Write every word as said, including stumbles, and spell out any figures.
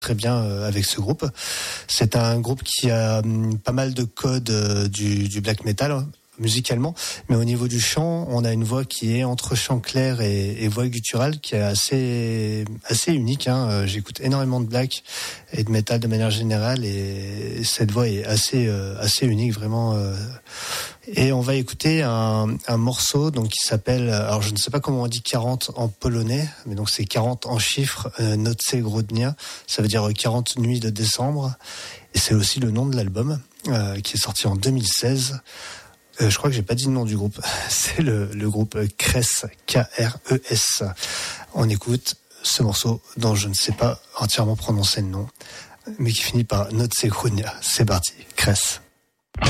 très bien euh, avec ce groupe. C'est un groupe qui a hum, pas mal de codes euh, du, du black metal hein, musicalement, mais au niveau du chant, on a une voix qui est entre chant clair et, et voix gutturale qui est assez assez unique. Hein. Euh, J'écoute énormément de black et de metal de manière générale, et cette voix est assez euh, assez unique vraiment. Euh, Et on va écouter un, un morceau donc qui s'appelle, alors je ne sais pas comment on dit quarante en polonais, mais donc c'est quarante en chiffres, euh, Noce Grodnia, ça veut dire quarante nuits de décembre, et c'est aussi le nom de l'album euh, qui est sorti en deux mille seize. Euh, je crois que j'ai pas dit le nom du groupe, c'est le, le groupe Kres, K R E S. On écoute ce morceau dont je ne sais pas entièrement prononcer le nom, mais qui finit par Noce Grodnia. C'est parti, Kres.